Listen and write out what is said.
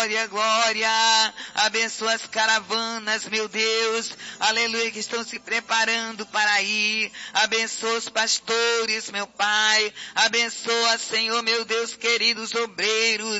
glória, glória. Abençoa as caravanas, meu Deus, aleluia, que estão se preparando para ir. Abençoa os pastores, meu Pai. Abençoa, Senhor, meu Deus querido, os obreiros.